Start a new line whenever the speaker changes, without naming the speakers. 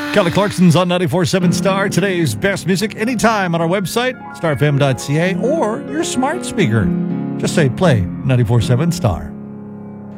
Kelly Clarkson's on 94.7 Star. Today's best music anytime on our website, starfm.ca, or your smart speaker. Just say play 94.7 Star.